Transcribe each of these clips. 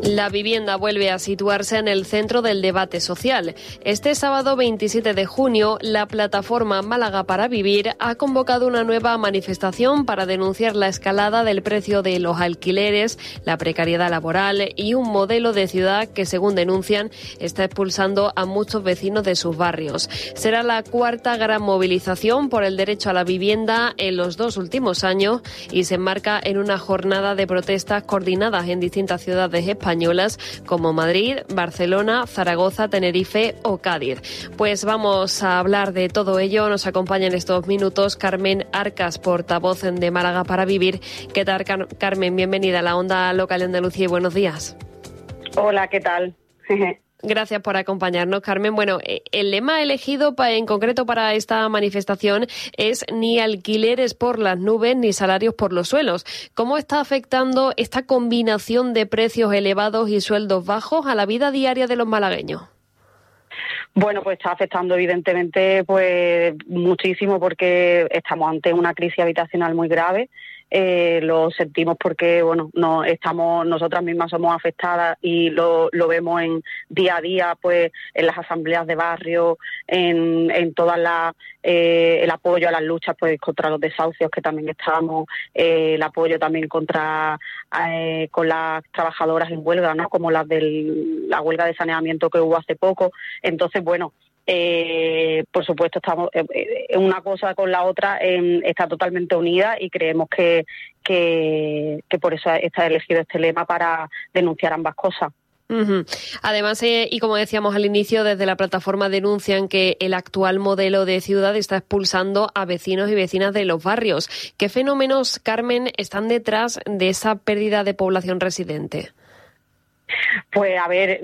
La vivienda vuelve a situarse en el centro del debate social. Este sábado 27 de junio, la plataforma Málaga para Vivir ha convocado una nueva manifestación para denunciar la escalada del precio de los alquileres, la precariedad laboral y un modelo de ciudad que, según denuncian, está expulsando a muchos vecinos de sus barrios. Será la cuarta gran movilización por el derecho a la vivienda en los 2 últimos años y se enmarca en una jornada de protestas coordinadas en distintas ciudades españolas como Madrid, Barcelona, Zaragoza, Tenerife o Cádiz. Pues vamos a hablar de todo ello. Nos acompaña en estos minutos Carmen Arcas, portavoz de Málaga para Vivir. ¿Qué tal, Carmen? Bienvenida a la Onda Local de Andalucía y buenos días. Hola, ¿qué tal? Gracias por acompañarnos, Carmen. Bueno, el lema elegido en concreto para esta manifestación es ni alquileres por las nubes ni salarios por los suelos. ¿Cómo está afectando esta combinación de precios elevados y sueldos bajos a la vida diaria de los malagueños? Bueno, pues está afectando evidentemente pues muchísimo porque estamos ante una crisis habitacional muy grave. Lo sentimos porque nosotras mismas somos afectadas y lo vemos en día a día, pues en las asambleas de barrio, en todas el apoyo a las luchas pues contra los desahucios que también estamos, el apoyo también con las trabajadoras en huelga, ¿no? Como las de la huelga de saneamiento que hubo hace poco. Entonces, bueno, por supuesto estamos una cosa con la otra está totalmente unida y creemos que por eso está elegido este lema para denunciar ambas cosas. Uh-huh. Además, y como decíamos al inicio, desde la plataforma denuncian que el actual modelo de ciudad está expulsando a vecinos y vecinas de los barrios. ¿Qué fenómenos, Carmen, están detrás de esa pérdida de población residente? Pues a ver,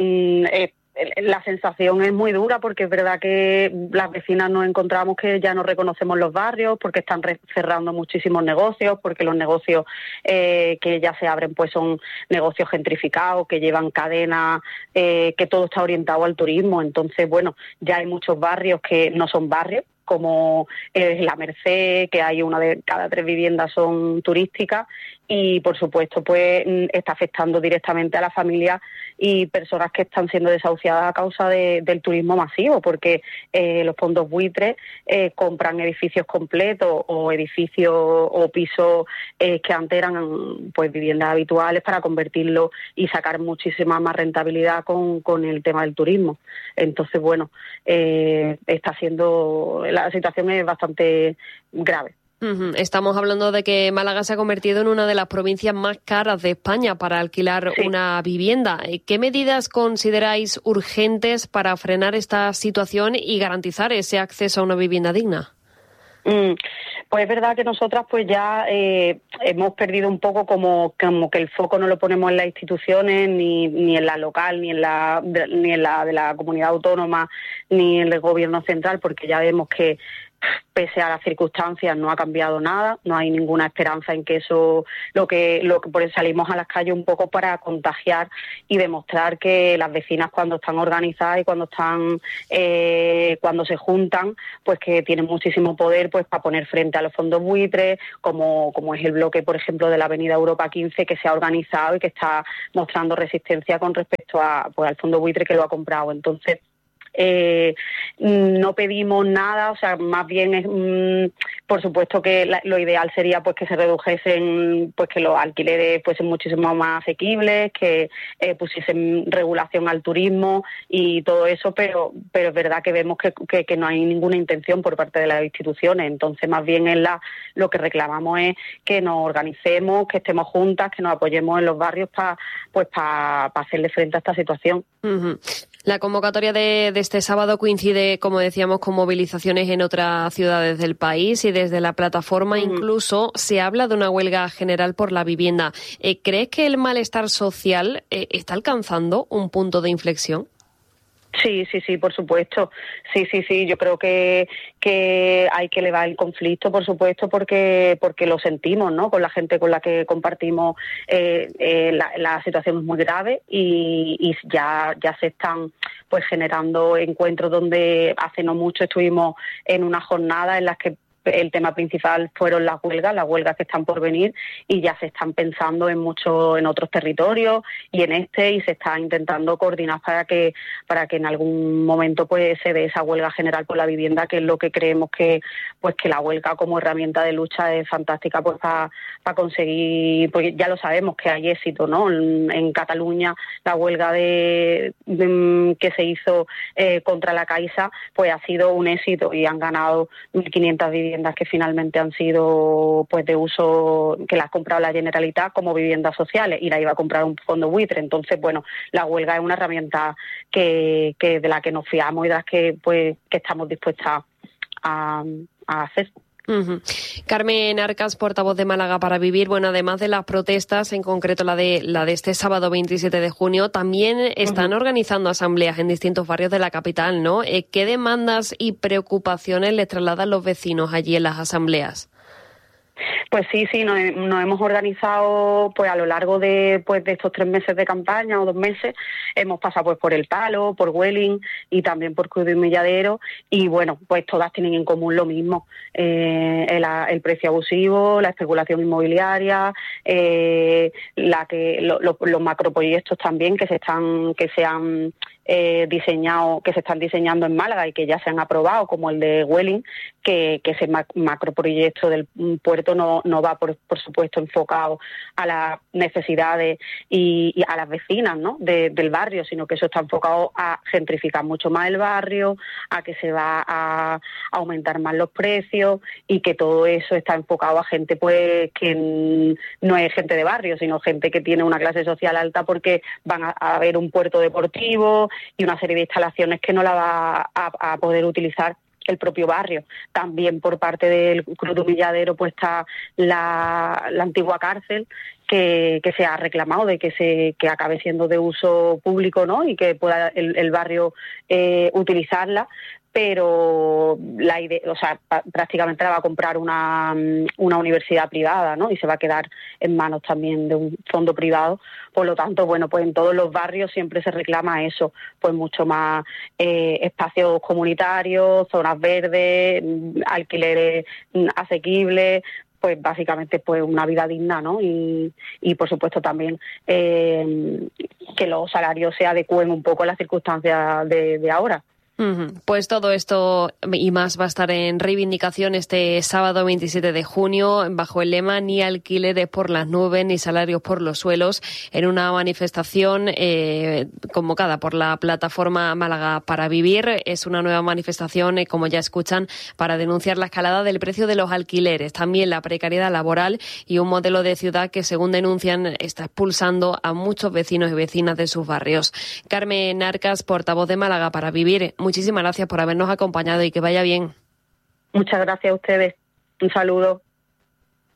la sensación es muy dura porque es verdad que las vecinas nos encontramos que ya no reconocemos los barrios porque están cerrando muchísimos negocios, porque los negocios que ya se abren pues son negocios gentrificados, que llevan cadenas, que todo está orientado al turismo. Entonces, bueno, ya hay muchos barrios que no son barrios, como La Merced, que hay una de cada 3 viviendas son turísticas y, por supuesto, pues está afectando directamente a las familias y personas que están siendo desahuciadas a causa del turismo masivo, porque los fondos buitres compran edificios completos o edificios o pisos que antes eran pues viviendas habituales para convertirlo y sacar muchísima más rentabilidad con el tema del turismo. Entonces, bueno, la situación es bastante grave. Uh-huh. Estamos hablando de que Málaga se ha convertido en una de las provincias más caras de España para alquilar una vivienda. ¿Qué medidas consideráis urgentes para frenar esta situación y garantizar ese acceso a una vivienda digna? Pues es verdad que nosotras pues ya hemos perdido un poco como que el foco no lo ponemos en las instituciones, ni en la local, ni en la de la comunidad autónoma, ni en el gobierno central, porque ya vemos que pese a las circunstancias no ha cambiado nada, no hay ninguna esperanza en que eso, por eso salimos a las calles un poco para contagiar y demostrar que las vecinas cuando están organizadas y cuando se juntan, pues que tienen muchísimo poder pues para poner frente a los fondos buitres, como es el bloque, por ejemplo, de la Avenida Europa 15, que se ha organizado y que está mostrando resistencia con respecto al fondo buitre que lo ha comprado. Entonces, no pedimos nada, o sea, más bien es, por supuesto que lo ideal sería pues que se redujesen, pues que los alquileres fuesen muchísimo más asequibles, que pusiesen regulación al turismo y todo eso, pero es verdad que vemos que no hay ninguna intención por parte de las instituciones. Entonces, más bien lo que reclamamos es que nos organicemos, que estemos juntas, que nos apoyemos en los barrios para hacerle frente a esta situación. Uh-huh. La convocatoria de este sábado coincide, como decíamos, con movilizaciones en otras ciudades del país y desde la plataforma incluso se habla de una huelga general por la vivienda. ¿Crees que el malestar social está alcanzando un punto de inflexión? Sí, por supuesto. Sí. Yo creo que hay que elevar el conflicto, por supuesto, porque lo sentimos, ¿no? Con la gente con la que compartimos, la situación es muy grave y ya se están pues generando encuentros donde hace no mucho estuvimos en una jornada en las que el tema principal fueron las huelgas que están por venir, y ya se están pensando en otros territorios y y se está intentando coordinar para que en algún momento pues se dé esa huelga general por la vivienda, que es lo que creemos que la huelga como herramienta de lucha es fantástica, pues para conseguir, porque ya lo sabemos que hay éxito, ¿no? En Cataluña la huelga que se hizo contra la Caixa pues ha sido un éxito, y han ganado 1.500 viviendas que finalmente han sido pues de uso, que las ha comprado la Generalitat como viviendas sociales, y la iba a comprar un fondo buitre. Entonces, bueno, la huelga es una herramienta que de la que nos fiamos y de las que estamos dispuestas a hacer. Uh-huh. Carmen Arcas, portavoz de Málaga para Vivir. Bueno, además de las protestas, en concreto la de este sábado 27 de junio, también están organizando asambleas en distintos barrios de la capital, ¿no? ¿Qué demandas y preocupaciones les trasladan los vecinos allí en las asambleas? Pues sí, nos hemos organizado pues a lo largo de estos 3 meses de campaña o 2 meses. Hemos pasado pues por El Palo, por Welling y también por Cruz de Humilladero, y bueno, pues todas tienen en común lo mismo: el precio abusivo, la especulación inmobiliaria, los macroproyectos también que se están diseñando en Málaga y que ya se han aprobado, como el de Welling, que ese macroproyecto del puerto no va, por supuesto, enfocado a las necesidades y a las vecinas, ¿no?, del barrio, sino que eso está enfocado a gentrificar mucho más el barrio, a que se va a aumentar más los precios, y que todo eso está enfocado a gente pues que no es gente de barrio, sino gente que tiene una clase social alta, porque van a ver un puerto deportivo y una serie de instalaciones que no la va a poder utilizar el propio barrio. También por parte del Cruz de Humilladero pues está la antigua cárcel, que se ha reclamado de que acabe siendo de uso público, ¿no?, y que pueda el barrio utilizarla. Pero la idea, prácticamente la va a comprar una universidad privada, ¿no?, y se va a quedar en manos también de un fondo privado. Por lo tanto, bueno, pues en todos los barrios siempre se reclama eso, pues mucho más espacios comunitarios, zonas verdes, alquileres asequibles, pues básicamente pues una vida digna, ¿no? Y por supuesto también que los salarios se adecúen un poco a las circunstancias de ahora. Pues todo esto y más va a estar en Reivindicación este sábado 27 de junio, bajo el lema "Ni alquileres por las nubes, ni salarios por los suelos", en una manifestación convocada por la plataforma Málaga para Vivir. Es una nueva manifestación, como ya escuchan, para denunciar la escalada del precio de los alquileres, también la precariedad laboral y un modelo de ciudad que, según denuncian, está expulsando a muchos vecinos y vecinas de sus barrios. Carmen Arcas, portavoz de Málaga para Vivir, muchísimas gracias por habernos acompañado y que vaya bien. Muchas gracias a ustedes. Un saludo.